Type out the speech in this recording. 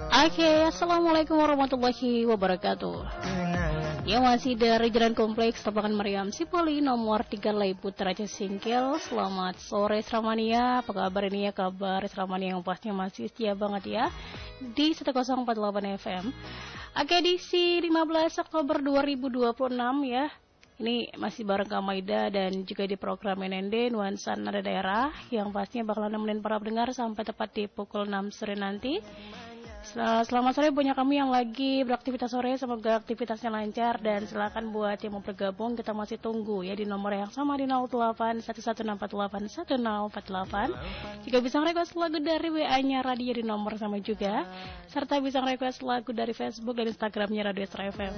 Oke, assalamualaikum warahmatullahi wabarakatuh. Ya, masih dari Jalan Kompleks Tabakan Meriam Sipoli nomor 3 Putra Singkil. Selamat sore Sramania. Apa kabar ini ya? Kabar Sramania yang pasnya masih setia banget ya di 1048 FM. Oke, edisi 15 Oktober 2026 ya. Ini masih bareng Kak Maida dan juga di program NND Nuansa Nada Daerah yang pastinya bakalan nemenin para pendengar sampai tepat di pukul 6 sore nanti. Selamat sore punya kami yang lagi beraktivitas sore, semoga aktivitasnya lancar dan silakan buat yang mau bergabung, kita masih tunggu ya di nomor yang sama di 0811681048. Jika bisa request lagu dari WA-nya radio di nomor sama juga, serta bisa request lagu dari Facebook dan Instagramnya Radio Extra FM.